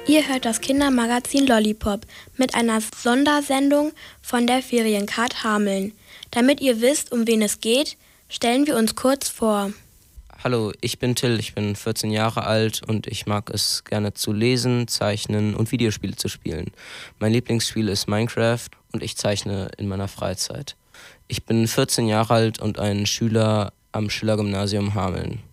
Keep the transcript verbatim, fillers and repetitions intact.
Ihr hört das Kindermagazin Lollipop mit einer Sondersendung von der Feriencard Hameln. Damit ihr wisst, um wen es geht, stellen wir uns kurz vor. Hallo, ich bin Till, ich bin vierzehn Jahre alt und ich mag es gerne zu lesen, zeichnen und Videospiele zu spielen. Mein Lieblingsspiel ist Minecraft und ich zeichne in meiner Freizeit. Ich bin vierzehn Jahre alt und ein Schüler am Schiller-Gymnasium Hameln.